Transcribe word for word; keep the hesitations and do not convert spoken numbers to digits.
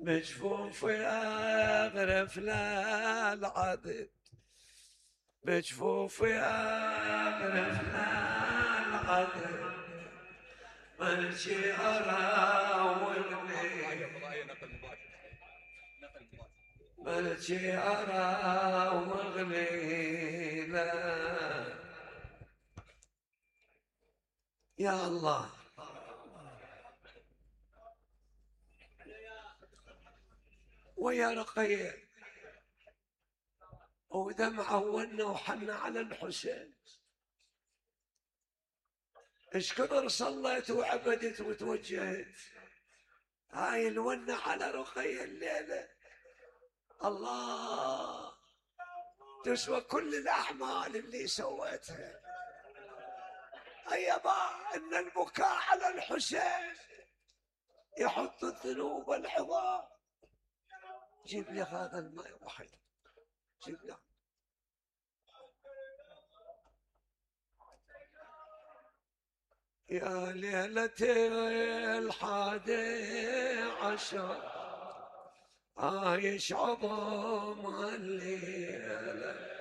بجفوفي أغرف لا العدد، بجفوفي أغرف لا العدد، ملشي أراوغني، ملشي أراوغني لا. يا الله، ويا رقية ودمعة ونا وحنا على الحسين، ايش كثر صليت وعبدت وتوجهت، هاي الونة على رقية الليلة الله تسوى كل الأعمال اللي سويتها. أيضا أن البكاء على الحسين يحط الذنوب والعظام. جيب لي هذا الماء واحد، جيب لي. يا ليلة الحادي عشر عايش عظام الليلة،